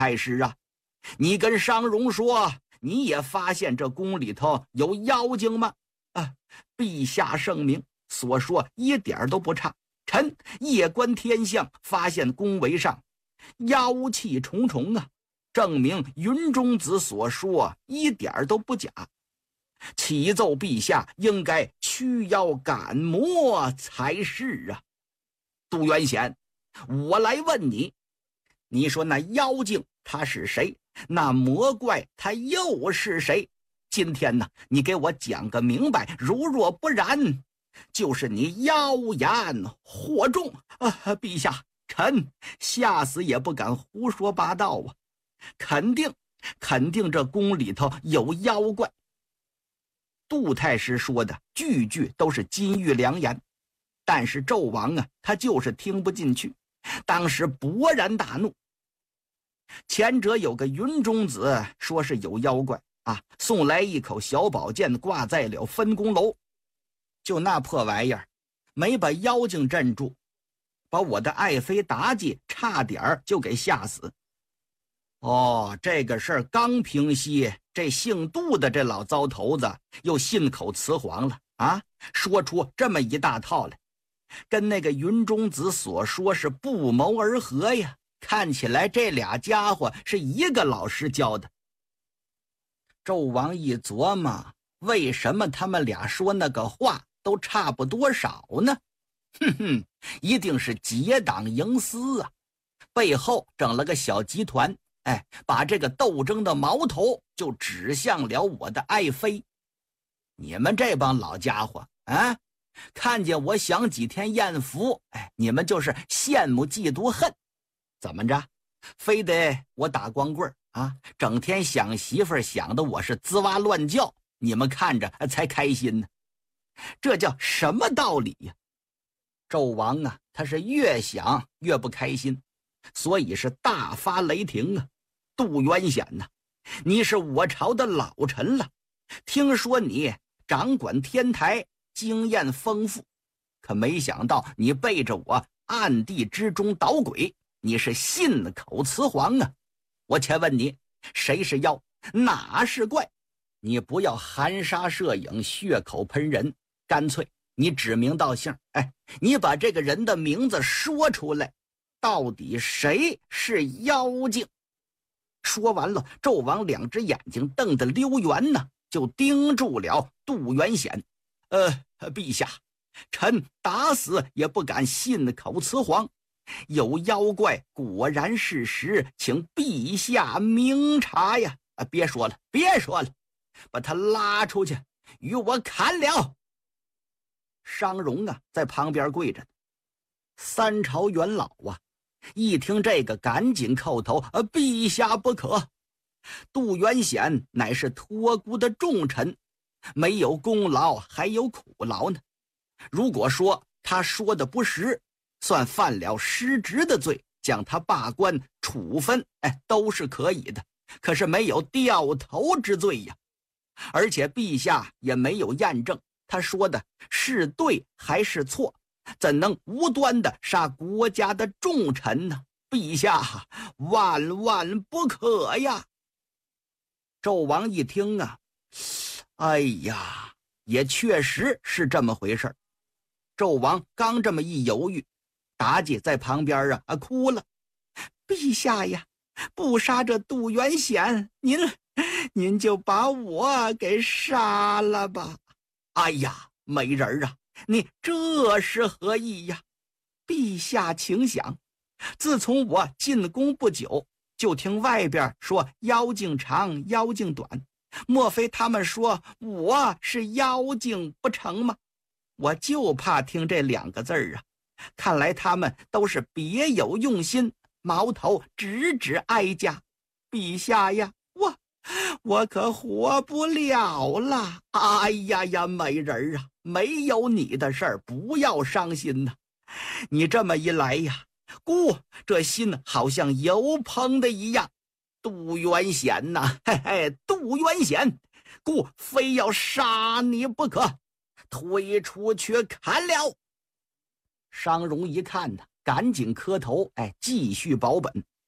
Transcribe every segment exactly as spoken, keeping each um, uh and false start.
太师啊，你跟商容说，你也发现这宫里头有妖精吗？啊，陛下圣明，所说一点都不差。臣夜观天象，发现宫闱上妖气重重啊，证明云中子所说一点都不假。启奏陛下，应该驱妖赶魔才是啊。杜元显，我来问你，你说那妖精他是谁？那魔怪他又是谁？今天呢，你给我讲个明白，如若不然，就是你妖言惑众啊！陛下，臣吓死也不敢胡说八道啊！肯定，肯定这宫里头有妖怪。杜太师说的句句都是金玉良言，但是纣王啊，他就是听不进去，当时勃然大怒。前者有个云中子说是有妖怪啊，送来一口小宝剑挂在了分宫楼，就那破玩意儿没把妖精镇住，把我的爱妃妲己差点就给吓死。哦，这个事儿刚平息，这姓杜的这老糟头子又信口雌黄了啊，说出这么一大套来，跟那个云中子所说是不谋而合呀。看起来这俩家伙是一个老师教的。纣王一琢磨，为什么他们俩说那个话都差不多少呢？哼哼，一定是结党营私啊，背后整了个小集团，哎，把这个斗争的矛头就指向了我的爱妃。你们这帮老家伙啊，看见我享几天艳福，哎，你们就是羡慕嫉妒恨。怎么着，非得我打光棍啊？整天想媳妇儿想的我是滋哇乱叫，你们看着才开心呢。这叫什么道理呀？纣王啊，他是越想越不开心，所以是大发雷霆啊。杜元显呐、啊，你是我朝的老臣了，听说你掌管天台，经验丰富，可没想到你背着我暗地之中捣鬼，你是信口雌黄啊！我且问你，谁是妖，哪是怪？你不要含沙射影，血口喷人，干脆你指名道姓，哎，你把这个人的名字说出来，到底谁是妖精？说完了，纣王两只眼睛瞪得溜圆呢，就盯住了杜元显。呃，陛下，臣打死也不敢信口雌黄。有妖怪果然事实，请陛下明察呀！啊，别说了，别说了，把他拉出去，与我砍了。商容啊，在旁边跪着。三朝元老啊，一听这个，赶紧叩头，啊，陛下不可。杜元显乃是托孤的重臣，没有功劳还有苦劳呢。如果说他说的不实，算犯了失职的罪，将他罢官处分，哎，都是可以的。可是没有掉头之罪呀。而且陛下也没有验证他说的是对还是错，怎能无端的杀国家的重臣呢？陛下万万不可呀！纣王一听啊，哎呀，也确实是这么回事。纣王刚这么一犹豫，妲己在旁边啊啊哭了。陛下呀，不杀这杜元显，您您就把我给杀了吧。哎呀，美人啊，你这是何意呀？陛下请想，自从我进宫不久，就听外边说妖精长妖精短，莫非他们说我是妖精不成吗？我就怕听这两个字儿啊，看来他们都是别有用心，矛头直指哀家。陛下呀，我我可活不了了。哎呀呀，美人啊，没有你的事儿，不要伤心呐。你这么一来呀，姑这心好像油烹的一样。杜元显呐，嘿嘿，杜元显，姑非要杀你不可，推出去砍了。商容一看呢，赶紧磕头，哎，继续保本。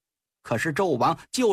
可是纣王就